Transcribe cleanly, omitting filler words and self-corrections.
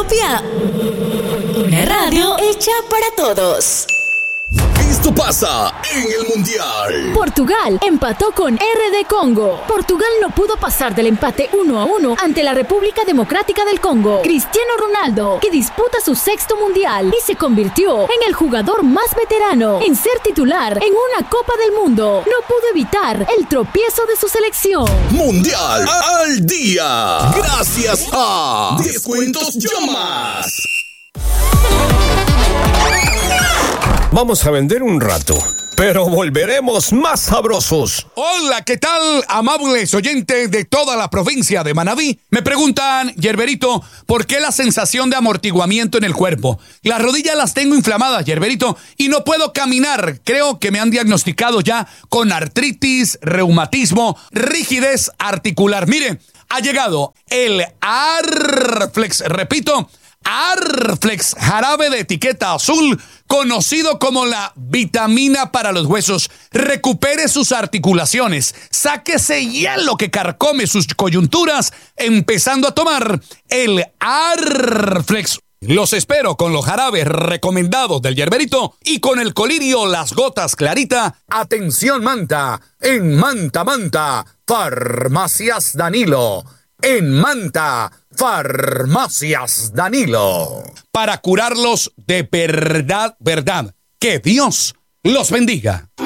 Utopía. Una radio hecha para todos. Esto pasa en el Mundial. Portugal empató con RD Congo. Portugal no pudo pasar del empate 1-1 ante la República Democrática del Congo. Cristiano Ronaldo, que disputa su sexto Mundial y se convirtió en el jugador más veterano en ser titular en una Copa del Mundo, no pudo evitar el tropiezo de su selección. Mundial al día. Gracias a Descuentos Llamas. Vamos a vender un rato, pero volveremos más sabrosos. Hola, ¿qué tal, amables oyentes de toda la provincia de Manabí? Me preguntan, Yerberito, ¿por qué la sensación de amortiguamiento en el cuerpo? Las rodillas las tengo inflamadas, Yerberito, y no puedo caminar. Creo que me han diagnosticado ya con artritis, reumatismo, rigidez articular. Mire, ha llegado el Arflex, repito, Arflex, jarabe de etiqueta azul, conocido como la vitamina para los huesos. Recupere sus articulaciones, sáquese hielo que carcome sus coyunturas, empezando a tomar el Arflex. Los espero con los jarabes recomendados del Yerberito y con el colirio Las Gotas Clarita. Atención, Manta, en Manta, Farmacias Danilo. En Manta, Farmacias Danilo. Para curarlos de verdad. Que Dios los bendiga.